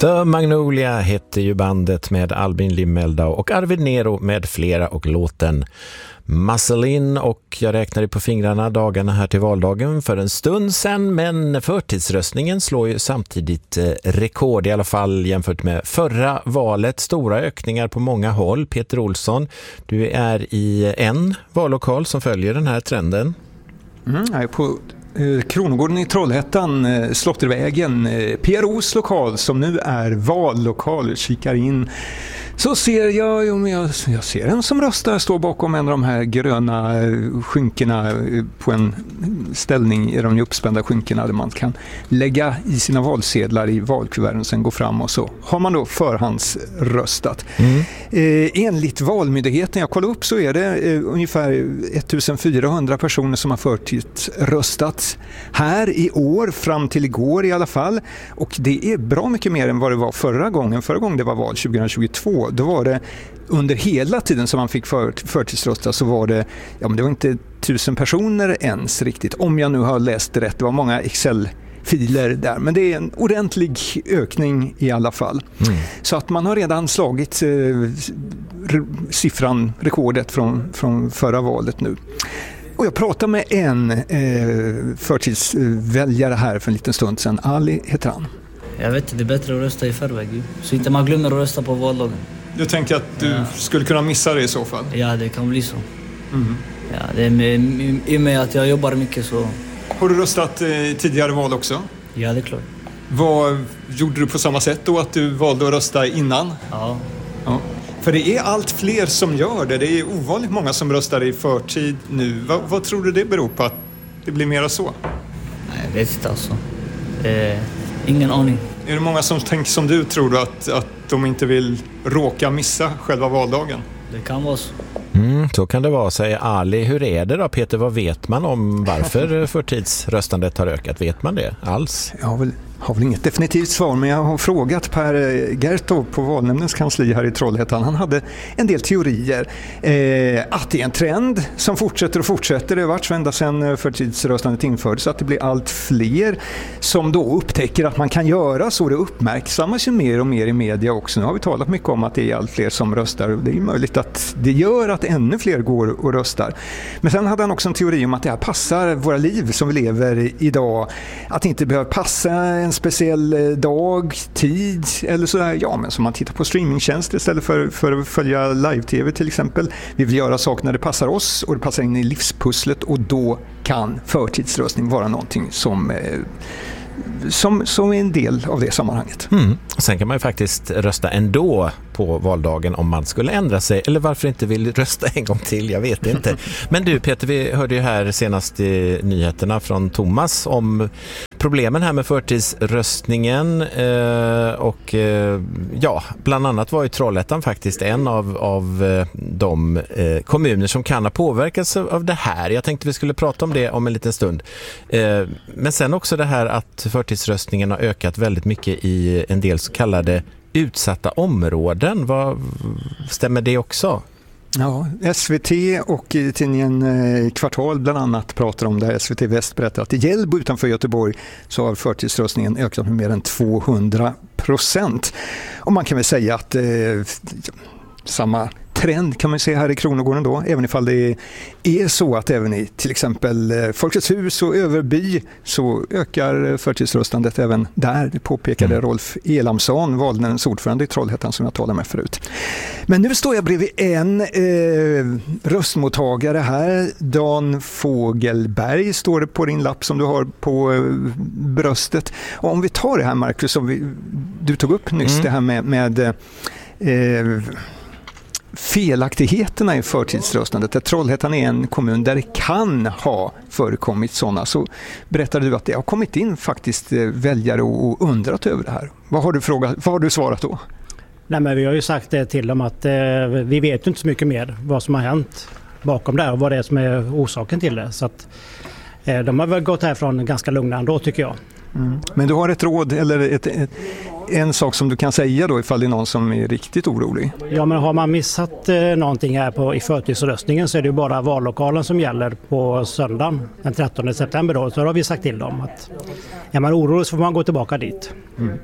The Magnolia hette ju bandet med Albin Limmeldau och Arvid Nero med flera och låten Muscle-in, och jag räknade på fingrarna dagarna här till valdagen för en stund sedan, men förtidsröstningen slår ju samtidigt rekord, i alla fall jämfört med förra valet. Stora ökningar på många håll. Peter Olsson, du är i en vallokal som följer den här trenden. Jag är på Kronogården i Trollhättan, Slottervägen, PROs lokal som nu är vallokal. Kikar in så ser jag ser en som röstar står bakom en av de här gröna skynkorna på en ställning i de uppspända skynkorna där man kan lägga i sina valsedlar i valkuverten, sen gå fram och så har man då förhandsröstat. Enligt Valmyndigheten, jag kollade upp, så är det ungefär 1400 personer som har förtidsröstat här i år, fram till igår i alla fall, och det är bra mycket mer än vad det var förra gången det var val 2022. Då var det under hela tiden som man fick förtidsrösta, så var det, men det var inte 1000 personer ens riktigt, om jag nu har läst rätt. Det var många Excel-filer där, men det är en ordentlig ökning i alla fall. Så att man har redan slagit rekordet från förra valet nu. Och jag pratade med en förtidsväljare här för en liten stund sedan. Ali heter han. Jag vet inte, det är bättre att rösta i förväg. Så inte man glömmer att rösta på valdagen. Du tänker att du skulle kunna missa det i så fall? Ja, det kan bli så. Ja, det är i och med att jag jobbar mycket så... Har du röstat tidigare val också? Ja, det är klart. Vad gjorde du på samma sätt då, att du valde att rösta innan? Ja. För det är allt fler som gör det. Det är ovanligt många som röstar i förtid nu. Vad tror du det beror på, att det blir mer så? Nej, jag vet inte alltså. Ingen aning. Är det många som tänker som du, tror du, att de inte vill råka missa själva valdagen? Det kan vara så. Så kan det vara, säger Ali. Hur är det då, Peter? Vad vet man om varför förtidsröstandet har ökat? Vet man det alls? Jag har väl inget definitivt svar, men jag har frågat Per Gertov på valnämndens kansli här i Trollhättan. Han hade en del teorier. Att det är en trend som fortsätter. Det har varit så ända sedan förtidsröstandet infördes, att det blir allt fler som då upptäcker att man kan göra så. Det uppmärksammas ju mer och mer i media också. Nu har vi talat mycket om att det är allt fler som röstar. Det är möjligt att det gör att ännu fler går och röstar. Men sen hade han också en teori om att det här passar våra liv som vi lever idag. Att inte behöva passa en speciell dag, tid eller sådär. Ja, men som man tittar på streamingtjänster istället för att följa live-tv till exempel. Vi vill göra saker när det passar oss och det passar in i livspusslet, och då kan förtidsröstning vara någonting som är en del av det sammanhanget. Sen kan man ju faktiskt rösta ändå på valdagen om man skulle ändra sig, eller varför inte vill rösta en gång till, jag vet inte. Men du Peter, vi hörde ju här senast i nyheterna från Thomas om problemen här med förtidsröstningen och bland annat var ju Trollhättan faktiskt en av de kommuner som kan ha påverkats av det här. Jag tänkte vi skulle prata om det om en liten stund. Men sen också det här att förtidsröstningen har ökat väldigt mycket i en del så kallade utsatta områden. Stämmer det också? Ja, SVT och tidningen Kvartal bland annat pratar om det här. SVT Väst berättar att i Hjällbo utanför Göteborg så har förtidsröstningen ökat med mer än 200%. Och man kan väl säga att samma trend kan man se här i Kronogården då, även ifall det är så att även i till exempel Folkets hus och Överby så ökar förtidsröstandet även där. Det påpekade Rolf Elamsson, valnämndens ordförande i Trollhättan, som jag talade med förut. Men nu står jag bredvid en röstmottagare här. Dan Fogelberg står det på din lapp som du har på bröstet. Och om vi tar det här, Marcus, som du tog upp nyss, det här med felaktigheterna i förtidsröstandet. Att Trollhättan är en kommun där det kan ha förekommit sådana, så berättade du att det har kommit in faktiskt väljare och undrat över det här. Vad har du svarat då? Nej, men vi har ju sagt det till dem att vi vet inte så mycket mer vad som har hänt bakom det här och vad det är som är orsaken till det. Så att de har väl gått härifrån ganska lugna ändå, tycker jag. Men du har ett råd eller en sak som du kan säga då ifall det är någon som är riktigt orolig? Ja, men har man missat någonting här i förtidsröstningen så är det ju bara vallokalen som gäller på söndagen den 13 september då. Så har vi sagt till dem att är man orolig så får man gå tillbaka dit.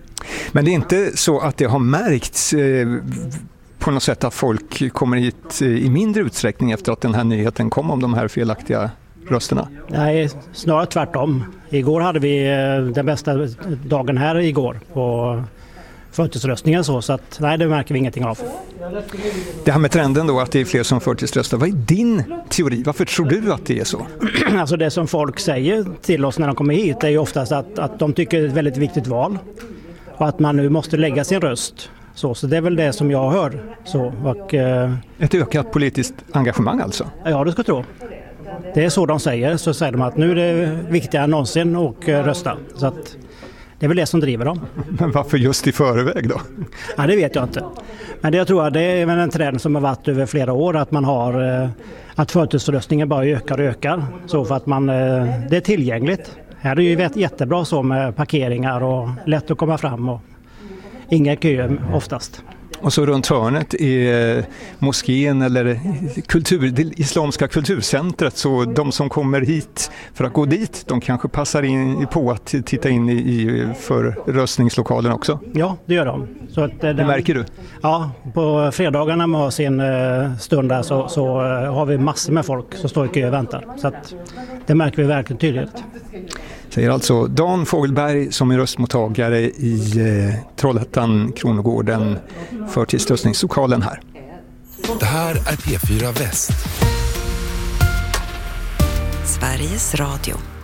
Men det är inte så att det har märkts på något sätt att folk kommer hit i mindre utsträckning efter att den här nyheten kom om de här felaktiga rösterna? Nej, snarare tvärtom. Igår hade vi den bästa dagen här igår på förtidsröstningen så att nej, det märker vi ingenting av. Det här med trenden då att det är fler som förtidsröstar, vad är din teori? Varför tror du att det är så? Alltså det som folk säger till oss när de kommer hit är ju oftast att de tycker det är ett väldigt viktigt val och att man nu måste lägga sin röst. Så det är väl det som jag hör. Ett ökat politiskt engagemang alltså? Ja, det ska jag tro. Det är så de säger. Så säger de att nu är det viktigare än någonsin att rösta. Så att det är väl det som driver dem. Men varför just i förväg då? Ja, det vet jag inte. Men jag tror att det är en trend som har varit över flera år att man har att förtidsröstningen bara ökar och ökar. Så för att det är tillgängligt. Här är det ju jättebra så med parkeringar och lätt att komma fram och inga köer oftast. Och så runt hörnet är moskén eller det islamska kulturcentret, så de som kommer hit för att gå dit, de kanske passar in på att titta in i förröstningslokalen också? Ja, det gör de. Så att, det märker du? Ja, på fredagarna med har sin stund där så har vi massor med folk som står i kö och väntar. Så att det märker vi verkligen tydligt. Säger alltså Dan Fogelberg som är röstmottagare i Trollhättan, Kronogården, förtidsröstningslokalen här. Det här är P4 Väst. Sveriges Radio.